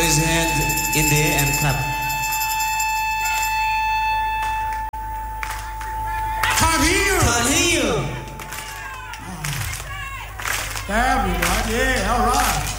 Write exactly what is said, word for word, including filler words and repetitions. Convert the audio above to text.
his hand in the air and clap. Can't hear. Can't hear. Everyone, yeah, all right.